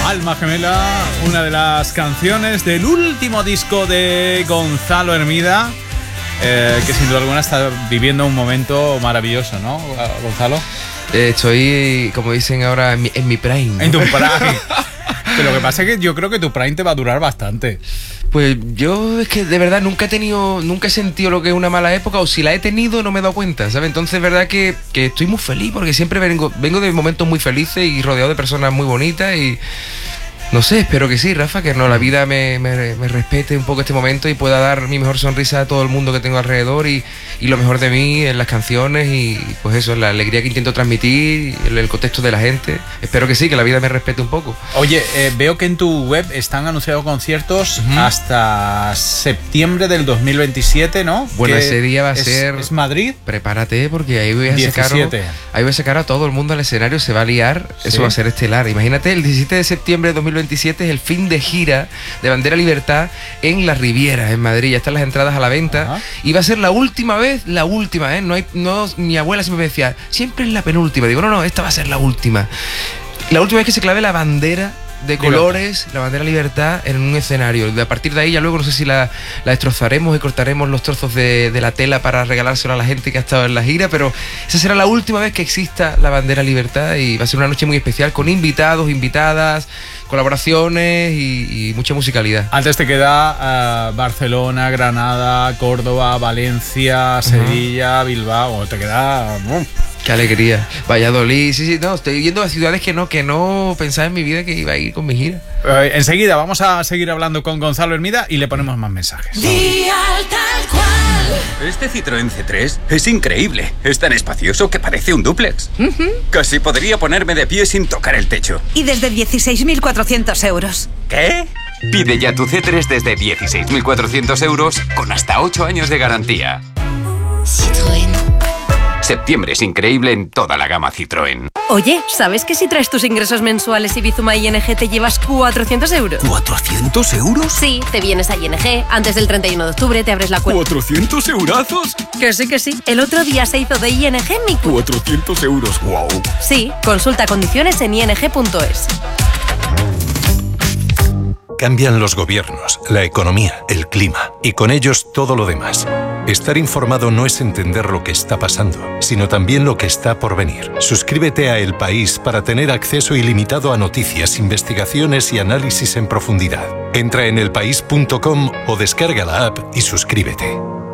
Alma Gemela, una de las canciones del último disco de Gonzalo Hermida, que sin duda alguna está viviendo un momento maravilloso, ¿no, Gonzalo? Estoy, como dicen ahora, en mi prime. En tu prime. Pero lo que pasa es que yo creo que tu prime te va a durar bastante. Pues yo es que de verdad nunca he sentido lo que es una mala época, o si la he tenido no me he dado cuenta, ¿sabes? Entonces es verdad que estoy muy feliz porque siempre vengo de momentos muy felices y rodeado de personas muy bonitas y... No sé, espero que sí, Rafa, que no, la vida me respete un poco este momento y pueda dar mi mejor sonrisa a todo el mundo que tengo alrededor y lo mejor de mí en las canciones y pues eso, la alegría que intento transmitir, el contexto de la gente. Espero que sí, que la vida me respete un poco. Oye, veo que en tu web están anunciados conciertos hasta septiembre del 2027, ¿no? Bueno, ese día va a ser... ¿Es Madrid? Prepárate porque ahí voy a 17. Ahí voy a sacar a todo el mundo al escenario, se va a liar, ¿sí? Eso va a ser estelar. Imagínate, el 17 de septiembre de 2027 es el fin de gira de Bandera Libertad en la Riviera, en Madrid. Ya están las entradas a la venta. Ajá. Y va a ser la última vez. Mi abuela siempre me decía, siempre es la penúltima. Digo, no, esta va a ser la última. La última vez que se clave la bandera de colores, la bandera Libertad en un escenario. A partir de ahí ya luego no sé si la destrozaremos y cortaremos los trozos de la tela para regalárselo a la gente que ha estado en la gira, pero esa será la última vez que exista la bandera Libertad y va a ser una noche muy especial con invitados, invitadas, colaboraciones y mucha musicalidad. Antes te queda Barcelona, Granada, Córdoba, Valencia, Sevilla, Bilbao, te queda... Qué alegría. Valladolid, sí, no, estoy yendo a ciudades que no pensaba en mi vida que iba a ir con mi gira. Enseguida vamos a seguir hablando con Gonzalo Hermida y le ponemos más mensajes. Dial tal cual. Este Citroën C3 es increíble. Es tan espacioso que parece un dúplex. Casi podría ponerme de pie sin tocar el techo. Y desde 16.400 euros. ¿Qué? Pide ya tu C3 desde 16.400 euros con hasta 8 años de garantía. Citroën. Septiembre es increíble en toda la gama Citroën. Oye, ¿sabes que si traes tus ingresos mensuales y Bizuma ING te llevas 400 euros? ¿400 euros? Sí, te vienes a ING, antes del 31 de octubre te abres la cuenta. ¿400 eurazos? Que sí. El otro día se hizo de ING mi cuenta. 400 euros, wow. Sí, consulta condiciones en ing.es. Cambian los gobiernos, la economía, el clima y con ellos todo lo demás. Estar informado no es entender lo que está pasando, sino también lo que está por venir. Suscríbete a El País para tener acceso ilimitado a noticias, investigaciones y análisis en profundidad. Entra en elpaís.com o descarga la app y suscríbete.